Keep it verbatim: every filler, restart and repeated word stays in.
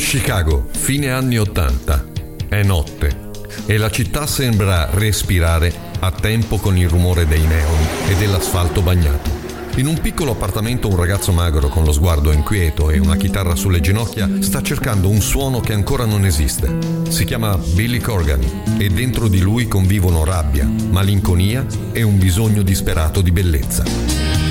Chicago, fine anni ottanta. È notte e la città sembra respirare a tempo con il rumore dei neon e dell'asfalto bagnato. In un piccolo appartamento un ragazzo magro con lo sguardo inquieto e una chitarra sulle ginocchia sta cercando un suono che ancora non esiste. Si chiama Billy Corgan e dentro di lui convivono rabbia, malinconia e un bisogno disperato di bellezza.